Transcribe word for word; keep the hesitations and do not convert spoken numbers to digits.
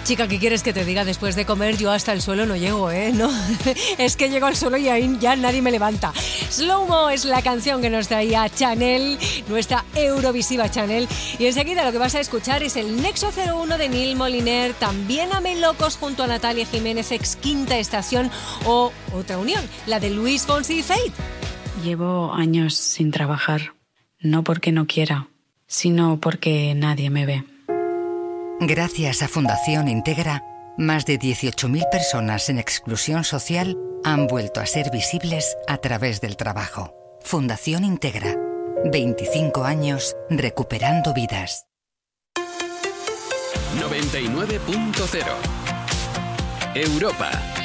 Chica, ¿qué quieres que te diga? Después de comer yo hasta el suelo no llego, ¿eh? No, es que llego al suelo y ahí ya nadie me levanta. Slow Mo es la canción que nos traía Chanel, nuestra Eurovisiva Chanel. Y enseguida lo que vas a escuchar es el Nexo cero uno de Neil Moliner, también Ame Locos junto a Natalia Jiménez, ex Quinta Estación, o otra unión, la de Luis Fonsi y Feid. Llevo años sin trabajar, no porque no quiera, sino porque nadie me ve. Gracias a Fundación Integra, más de dieciocho mil personas en exclusión social han vuelto a ser visibles a través del trabajo. Fundación Integra, veinticinco años recuperando vidas. noventa y nueve punto cero Europa.